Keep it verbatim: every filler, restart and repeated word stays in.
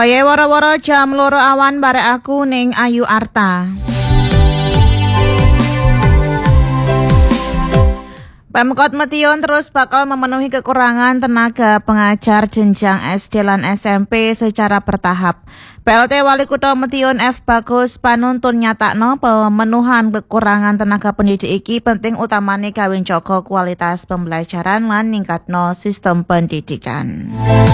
Kaya woro-woro jam loro awan barek aku ning Ayu Arta. Pemkot Madiun terus bakal memenuhi kekurangan tenaga pengajar jenjang S D lan S M P secara bertahap. P L T Wali Kutha Madiun F Bagus panuntun nyatakno pemenuhan kekurangan tenaga pendidik iki penting utamane gawe njaga kualitas pembelajaran lan ningkatno sistem pendidikan.